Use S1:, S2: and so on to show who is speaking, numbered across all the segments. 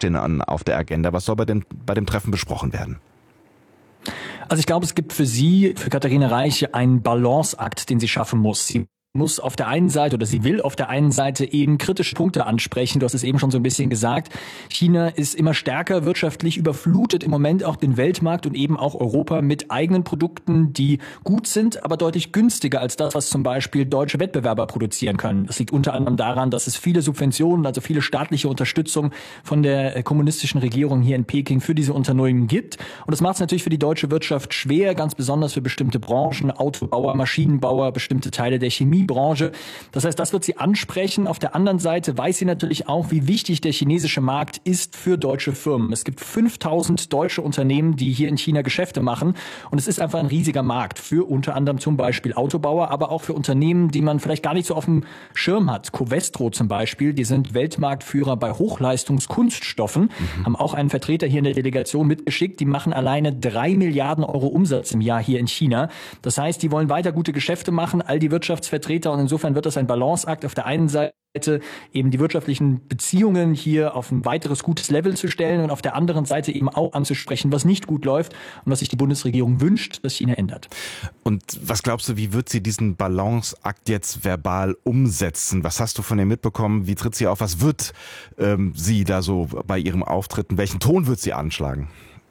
S1: stehen auf der Agenda? Was soll bei dem Treffen besprochen werden?
S2: Also ich glaube, es gibt für Katharina Reich, einen Balanceakt, den sie schaffen muss. Sie muss auf der einen Seite oder sie will auf der einen Seite eben kritische Punkte ansprechen. Du hast es eben schon so ein bisschen gesagt. China ist immer stärker wirtschaftlich, überflutet im Moment auch den Weltmarkt und eben auch Europa mit eigenen Produkten, die gut sind, aber deutlich günstiger als das, was zum Beispiel deutsche Wettbewerber produzieren können. Das liegt unter anderem daran, dass es viele Subventionen, also viele staatliche Unterstützung von der kommunistischen Regierung hier in Peking für diese Unternehmen gibt. Und das macht es natürlich für die deutsche Wirtschaft schwer, ganz besonders für bestimmte Branchen, Autobauer, Maschinenbauer, bestimmte Teile der Chemiebranche. Das heißt, das wird sie ansprechen. Auf der anderen Seite weiß sie natürlich auch, wie wichtig der chinesische Markt ist für deutsche Firmen. Es gibt 5000 deutsche Unternehmen, die hier in China Geschäfte machen. Und es ist einfach ein riesiger Markt für unter anderem zum Beispiel Autobauer, aber auch für Unternehmen, die man vielleicht gar nicht so auf dem Schirm hat. Covestro zum Beispiel, die sind Weltmarktführer bei Hochleistungskunststoffen, haben auch einen Vertreter hier in der Delegation mitgeschickt. Die machen alleine 3 Milliarden Euro Umsatz im Jahr hier in China. Das heißt, die wollen weiter gute Geschäfte machen, all die Wirtschaftsvertreter. Und insofern wird das ein Balanceakt, auf der einen Seite eben die wirtschaftlichen Beziehungen hier auf ein weiteres gutes Level zu stellen und auf der anderen Seite eben auch anzusprechen, was nicht gut läuft und was sich die Bundesregierung wünscht, dass China ändert.
S1: Und was glaubst du, wie wird sie diesen Balanceakt jetzt verbal umsetzen? Was hast du von ihr mitbekommen? Wie tritt sie auf? Was wird sie da so bei ihrem Auftreten? Welchen Ton wird sie anschlagen?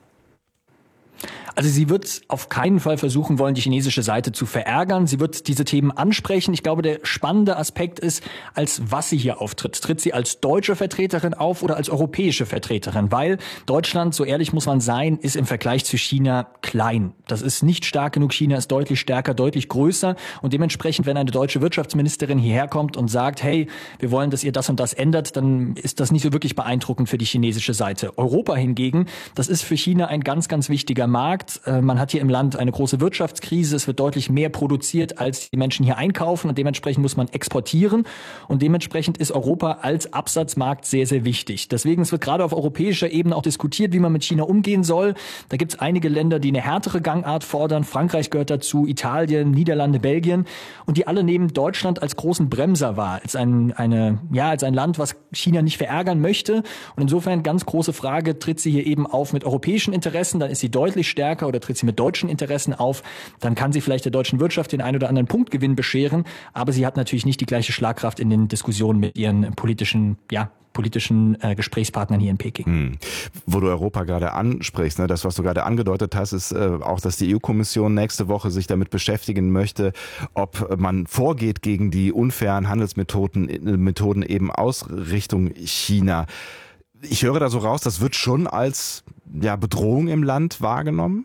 S2: Also sie wird auf keinen Fall versuchen wollen, die chinesische Seite zu verärgern. Sie wird diese Themen ansprechen. Ich glaube, der spannende Aspekt ist, als was sie hier auftritt. Tritt sie als deutsche Vertreterin auf oder als europäische Vertreterin? Weil Deutschland, so ehrlich muss man sein, ist im Vergleich zu China klein. Das ist nicht stark genug. China ist deutlich stärker, deutlich größer. Und dementsprechend, wenn eine deutsche Wirtschaftsministerin hierher kommt und sagt, hey, wir wollen, dass ihr das und das ändert, dann ist das nicht so wirklich beeindruckend für die chinesische Seite. Europa hingegen, das ist für China ein ganz, ganz wichtiger Markt. Man hat hier im Land eine große Wirtschaftskrise. Es wird deutlich mehr produziert, als die Menschen hier einkaufen. Und dementsprechend muss man exportieren. Und dementsprechend ist Europa als Absatzmarkt sehr, sehr wichtig. Deswegen, es wird gerade auf europäischer Ebene auch diskutiert, wie man mit China umgehen soll. Da gibt es einige Länder, die eine härtere Gangart fordern. Frankreich gehört dazu, Italien, Niederlande, Belgien. Und die alle nehmen Deutschland als großen Bremser wahr. Als ein Land, was China nicht verärgern möchte. Und insofern ganz große Frage, tritt sie hier eben auf mit europäischen Interessen? Dann ist sie deutlich stärker. Oder tritt sie mit deutschen Interessen auf, dann kann sie vielleicht der deutschen Wirtschaft den einen oder anderen Punktgewinn bescheren, aber sie hat natürlich nicht die gleiche Schlagkraft in den Diskussionen mit ihren politischen Gesprächspartnern hier in Peking.
S1: Wo du Europa gerade ansprichst, ne, das, was du gerade angedeutet hast, ist auch, dass die EU-Kommission nächste Woche sich damit beschäftigen möchte, ob man vorgeht gegen die unfairen Handelsmethoden eben aus Richtung China. Ich höre da so raus, das wird schon als Bedrohung im Land wahrgenommen?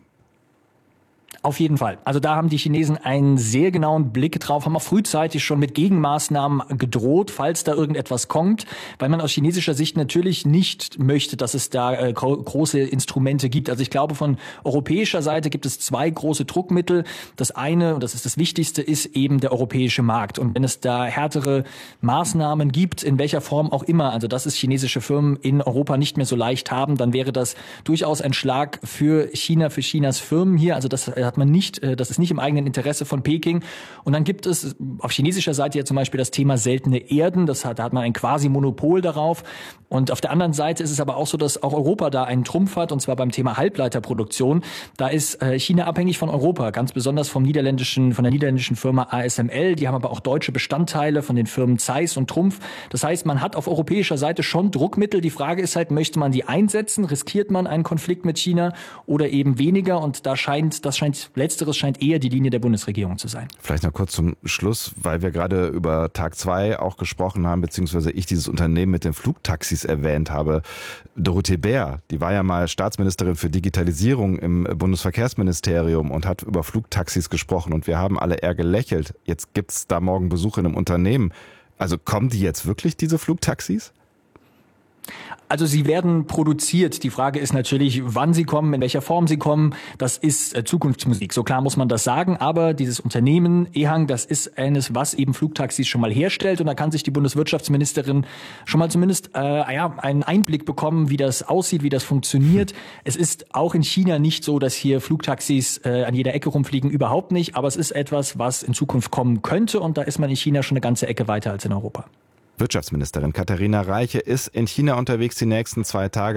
S2: Auf jeden Fall. Also da haben die Chinesen einen sehr genauen Blick drauf, haben auch frühzeitig schon mit Gegenmaßnahmen gedroht, falls da irgendetwas kommt, weil man aus chinesischer Sicht natürlich nicht möchte, dass es da große Instrumente gibt. Also ich glaube, von europäischer Seite gibt es 2 große Druckmittel. Das eine, und das ist das Wichtigste, ist eben der europäische Markt. Und wenn es da härtere Maßnahmen gibt, in welcher Form auch immer, also dass es chinesische Firmen in Europa nicht mehr so leicht haben, dann wäre das durchaus ein Schlag für China, für Chinas Firmen hier. Also das ist nicht im eigenen Interesse von Peking. Und dann gibt es auf chinesischer Seite ja zum Beispiel das Thema seltene Erden. Da hat man ein Quasi-Monopol darauf. Und auf der anderen Seite ist es aber auch so, dass auch Europa da einen Trumpf hat, und zwar beim Thema Halbleiterproduktion. Da ist China abhängig von Europa, ganz besonders von der niederländischen Firma ASML. Die haben aber auch deutsche Bestandteile von den Firmen Zeiss und Trumpf. Das heißt, man hat auf europäischer Seite schon Druckmittel. Die Frage ist halt, möchte man die einsetzen? Riskiert man einen Konflikt mit China oder eben weniger? Und Letzteres scheint eher die Linie der Bundesregierung zu sein.
S1: Vielleicht noch kurz zum Schluss, weil wir gerade über Tag 2 auch gesprochen haben, beziehungsweise ich dieses Unternehmen mit den Flugtaxis erwähnt habe. Dorothee Bär, die war ja mal Staatsministerin für Digitalisierung im Bundesverkehrsministerium und hat über Flugtaxis gesprochen und wir haben alle eher gelächelt. Jetzt gibt's da morgen Besuch in einem Unternehmen. Also kommen die jetzt wirklich, diese Flugtaxis?
S2: Also sie werden produziert. Die Frage ist natürlich, wann sie kommen, in welcher Form sie kommen. Das ist Zukunftsmusik. So klar muss man das sagen. Aber dieses Unternehmen EHang, das ist eines, was eben Flugtaxis schon mal herstellt. Und da kann sich die Bundeswirtschaftsministerin schon mal zumindest einen Einblick bekommen, wie das aussieht, wie das funktioniert. Es ist auch in China nicht so, dass hier Flugtaxis an jeder Ecke rumfliegen. Überhaupt nicht. Aber es ist etwas, was in Zukunft kommen könnte. Und da ist man in China schon eine ganze Ecke weiter als in Europa.
S1: Wirtschaftsministerin Katharina Reiche ist in China unterwegs die nächsten 2 Tage.